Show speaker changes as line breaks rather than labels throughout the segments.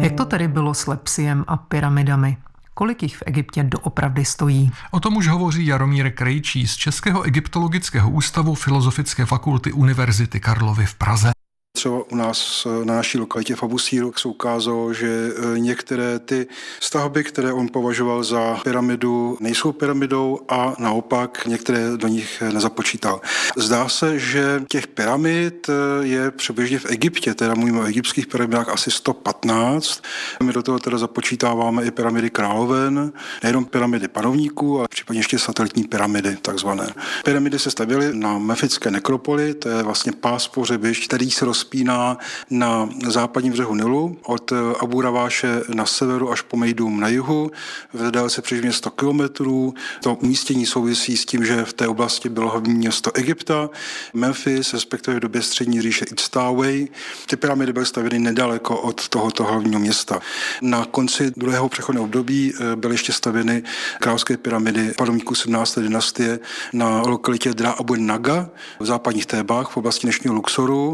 Jak to tedy bylo s Lepsiem a pyramidami? Kolik jich v Egyptě doopravdy stojí?
O tom už hovoří Jaromír Krejčí z Českého egyptologického ústavu Filozofické fakulty Univerzity Karlovy v Praze.
Třeba u nás na naší lokalitě v Abu Sírok se ukázalo, že některé ty stavby, které on považoval za pyramidu, nejsou pyramidou a naopak některé do nich nezapočítal. Zdá se, že těch pyramid je přibližně v Egyptě, teda mluvíme o egyptských pyramidách asi 115. My do toho teda započítáváme i pyramidy královen, nejenom pyramidy panovníků, ale případně ještě satelitní pyramidy takzvané. Pyramidy se stavěly na Memfické nekropoli, to je vlastně pás pohřebišť, který se rozpíná na západním břehu Nilu, od Abu Raváše na severu až po Mejdum na jihu, v délce přibližně 100 kilometrů. To umístění souvisí s tím, že v té oblasti bylo hlavní město Egypta, Memphis, respektive v době střední říše Itztawej. Ty pyramidy byly stavěny nedaleko od tohoto hlavního města. Na konci druhého přechodného období byly ještě stavěny královské pyramidy panovníků 17. dynastie na lokalitě Dra Abu Naga v západních Thébách v oblasti dnešního Luxoru.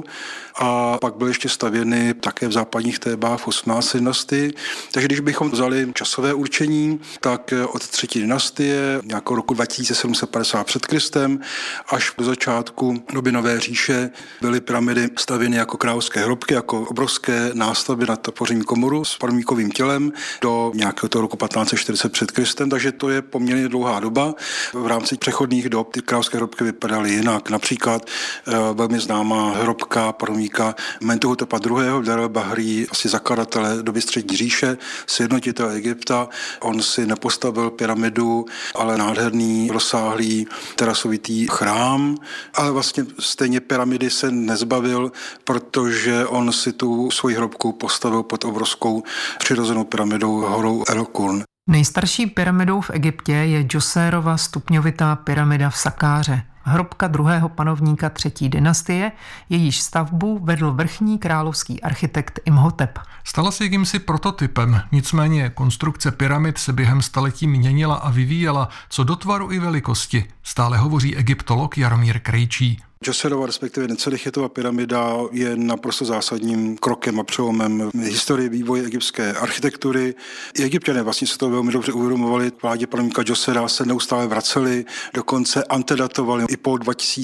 A pak byly ještě stavěny také v západních Thébách v 18. dynastii. Takže když bychom vzali časové určení, tak od 3. dynastie, nějakou roku 2750 před Kristem, až do začátku doby Nové říše byly pyramidy stavěny jako královské hrobky, jako obrovské nástavby nad pořadní komoru s panovníkovým tělem do nějakého toho roku 1540 před Kristem, takže to je poměrně dlouhá doba. V rámci přechodných dob ty královské hrobky vypadaly jinak. Například velmi známá hrobka panovníka Mentuhotepa II. Dar Bahrí, asi zakladatele doby střední říše, sjednotitel Egypta. On si nepostavil pyramidu, ale nádherný, rozsáhlý terasovitý chrám, ale vlastně stejně pyramidy se nezbavil, protože on si tu svoji hrobku postavil pod obrovskou přirozenou pyramidou horou El-Qurn.
Nejstarší pyramidou v Egyptě je Džosérova stupňovitá pyramida v Sakáře. Hrobka druhého panovníka 3. dynastie, jejíž stavbu vedl vrchní královský architekt Imhotep.
Stala se jakýmsi prototypem, nicméně konstrukce pyramid se během staletí měnila a vyvíjela, co do tvaru i velikosti. Stále hovoří egyptolog Jaromír Krejčí.
Džosérova, respektive Necerichetová pyramida je naprosto zásadním krokem a přelomem historie vývoje egyptské architektury. I Egypťané vlastně se to velmi dobře uvědomovali. Vládě panovníka Džosera se neustále vraceli, dokonce antedatovali. I po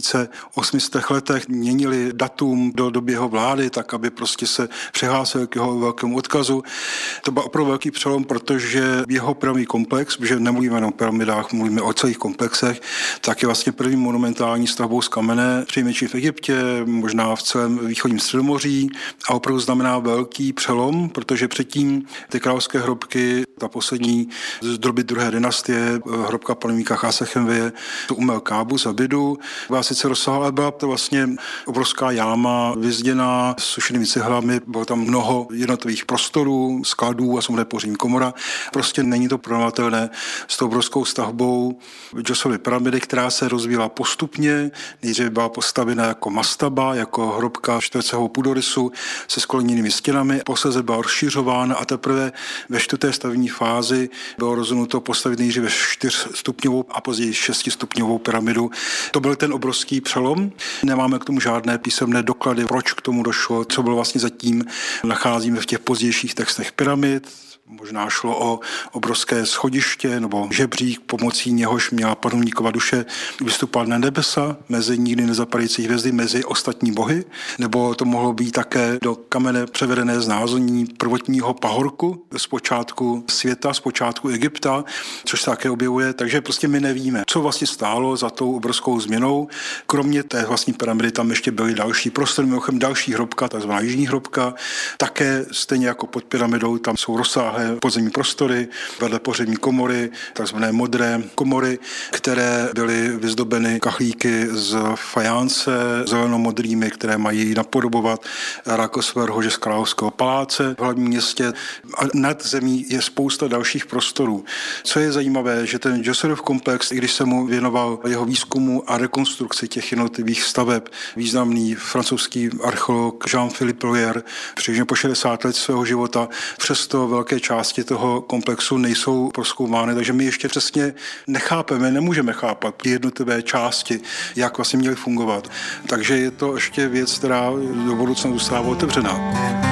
2800 letech měnili datum do doby jeho vlády, tak aby prostě se přihlásil k jeho velkému odkazu. To byl opravdu velký přelom, protože jeho pyramidní komplex, protože nemluvíme jenom o pyramidách, mluvíme o celých komplexech, tak je vlastně první monumentální stavbou z kamene, přinejmenším v Egyptě, možná v celém východním Středomoří, a opravdu znamená velký přelom, protože předtím ty královské hrobky, ta poslední z doby druhé dynastie, hrobka panovníka Chásechemveje, tu Umel Kábu z Abidu, byla sice rozsáhlá, byla to vlastně obrovská jáma vyzděná s sušenými cihlami, bylo tam mnoho jednotlivých prostorů, skladů a samozřejmě pořadní komora. Prostě není to porovnatelné s tou obrovskou stavbou Džosovy pyramidy, která se rozvíjela postupně. Nejdříve byla postavena jako mastaba, jako hrobka čtvercového půdorysu se skloněnými stěnami. Posléze byla rozšiřována a teprve ve 4. stavební fázi bylo rozhodnuto postavit nejdříve 4stupňovou a později 6stupňovou pyramidu. To byl ten obrovský přelom. Nemáme k tomu žádné písemné doklady, proč k tomu došlo, co bylo vlastně zatím. Nacházíme v těch pozdějších textech pyramid. Možná šlo o obrovské schodiště nebo žebřík, pomocí něhož měla panovníkova duše vystupovat na nebesa, mezi nikdy nezapadající hvězdy, mezi ostatní bohy, nebo to mohlo být také do kamene převedené znázornění prvotního pahorku z počátku světa, z počátku Egypta, což se také objevuje, takže prostě my nevíme, co vlastně stálo za tou obrovskou změnou. Kromě té vlastní pyramidy tam ještě byly další prostory, mimochodem další hrobka, takzvaná jižní hrobka, také stejně jako pod pyramidou, tam jsou rozsáhlé podzemní prostory, vedle pohřební komory, takzvané modré komory, které byly vyzdobeny kachlíky z fajance, zelenomodrými, které mají napodobovat rakosvé rohože z královského paláce v hlavním městě. A nad zemí je spousta dalších prostorů. Co je zajímavé, že ten Džosérův komplex, i když se mu věnoval jeho výzkumu a rekonstrukci těch jednotlivých staveb, významný francouzský archeolog Jean-Philippe Loyer, přibližně po 60 let svého života, přesto velké části toho komplexu nejsou prozkoumány, takže my ještě přesně nechápeme, nemůžeme chápat ty jednotlivé části, jak vlastně měly fungovat. Takže je to ještě věc, která do budoucna zůstává otevřená.